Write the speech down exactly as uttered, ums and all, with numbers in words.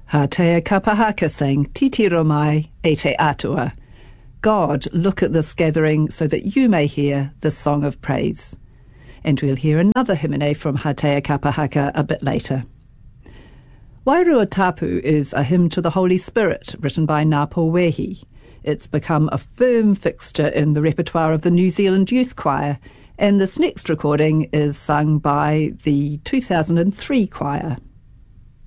Hatea Kapahaka sang Titiro mai e te atua. God, look at this gathering so that you may hear the song of praise. And we'll hear another himine from Hatea Kapahaka a bit later. Wairua Tapu is a hymn to the Holy Spirit written by Ngā Pōwehi. It's become a firm fixture in the repertoire of the New Zealand Youth Choir, and this next recording is sung by the two thousand three choir.